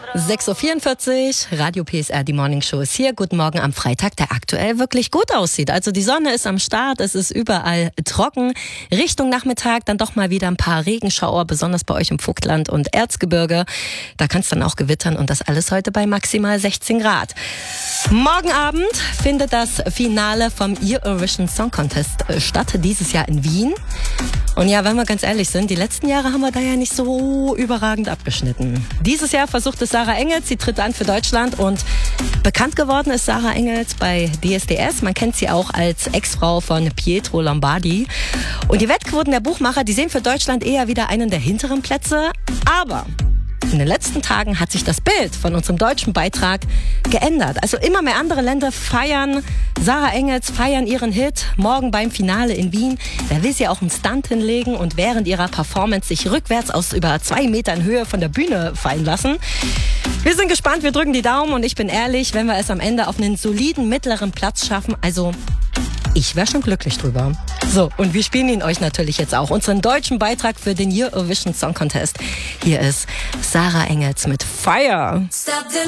6.44 Uhr, Radio PSR, die Morning Show ist hier. Guten Morgen am Freitag, der aktuell wirklich gut aussieht. Also die Sonne ist am Start, es ist überall trocken. Richtung Nachmittag dann doch mal wieder ein paar Regenschauer, besonders bei euch im Vogtland und Erzgebirge. Da kann es dann auch gewittern und das alles heute bei maximal 16 Grad. Morgen Abend findet das Finale vom Eurovision Song Contest statt, dieses Jahr in Wien. Und ja, wenn wir ganz ehrlich sind, die letzten Jahre haben wir da ja nicht so überragend abgeschnitten. Dieses Jahr versucht es Sarah Engels, sie tritt an für Deutschland und bekannt geworden ist Sarah Engels bei DSDS. Man kennt sie auch als Ex-Frau von Pietro Lombardi. Und die Wettquoten der Buchmacher, die sehen für Deutschland eher wieder einen der hinteren Plätze. Aber in den letzten Tagen hat sich das Bild von unserem deutschen Beitrag geändert. Also immer mehr andere Länder feiern Sarah Engels, feiern ihren Hit. Morgen beim Finale in Wien. Da will sie auch einen Stunt hinlegen und während ihrer Performance sich rückwärts aus über 2 Metern Höhe von der Bühne fallen lassen. Wir sind gespannt, wir drücken die Daumen und ich bin ehrlich, wenn wir es am Ende auf einen soliden mittleren Platz schaffen, also ich wäre schon glücklich drüber. So, und wir spielen ihn euch natürlich jetzt auch. Unseren deutschen Beitrag für den Eurovision Song Contest. Hier ist Sarah Engels mit Fire.